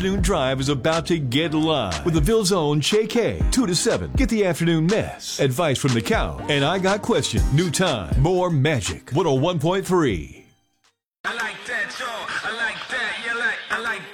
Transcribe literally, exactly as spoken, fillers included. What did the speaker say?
afternoon drive is about to get live with the Ville's own Che K. two to seven. Get the afternoon mess. Advice from the couch. And I got questions. New time. More magic. one oh one point three.